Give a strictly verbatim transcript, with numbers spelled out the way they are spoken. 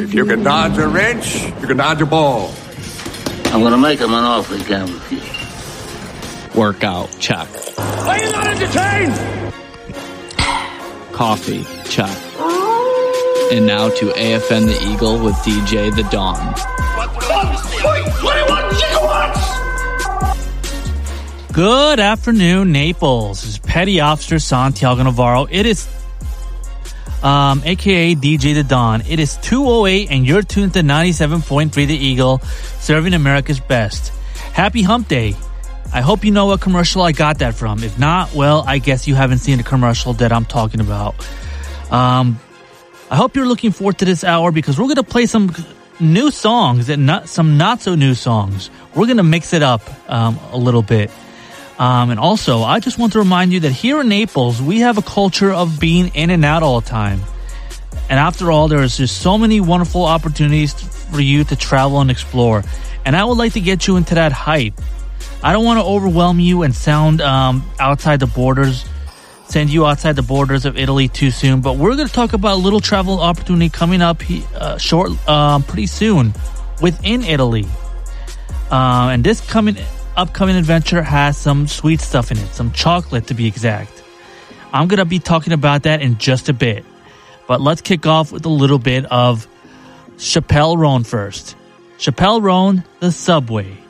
If you can dodge a wrench, you can dodge a ball. I'm going to make him an offer he can't refuse. Workout, check. Are you not entertained? Coffee, check. And now to A F N the Eagle with D J The Don. twenty-one gigawatts! Good afternoon, Naples. This is Petty Officer Santiago Navarro. It is, um, a k a. D J The Don. It is two oh eight and you're tuned to ninety-seven point three The Eagle, serving America's best. Happy Hump Day. I hope you know what commercial I got that from. If not, well, I guess you haven't seen the commercial that I'm talking about. Um, I hope you're looking forward to this hour because we're going to play some new songs and not some not so new songs. We're going to mix it up um, a little bit. Um, and also, I just want to remind you that here in Naples, we have a culture of being in and out all the time. And after all, there is just so many wonderful opportunities for you to travel and explore. And I would like to get you into that hype. I don't want to overwhelm you and sound um, outside the borders, send you outside the borders of Italy too soon. But we're going to talk about a little travel opportunity coming up uh, short, uh, pretty soon within Italy. Uh, and this coming upcoming adventure has some sweet stuff in it, some chocolate to be exact. I'm going to be talking about that in just a bit. But let's kick off with a little bit of Chappelle Roan first. Chappelle Roan, The Subway.